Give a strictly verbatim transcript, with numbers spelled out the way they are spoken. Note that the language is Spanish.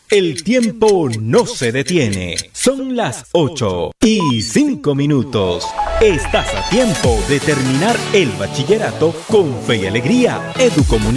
El tiempo no se detiene. Son las ocho y cinco minutos. Estás a tiempo de terminar el bachillerato con fe y alegría. Educomunicación.